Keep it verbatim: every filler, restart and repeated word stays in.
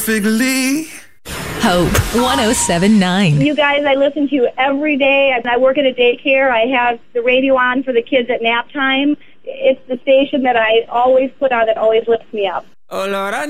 Figley. Hope one oh seven point nine. You guys, I listen to you every day. I work at a daycare. I have the radio on for the kids at nap time. It's the station that I always put on that always lifts me up. Oh, Lord, I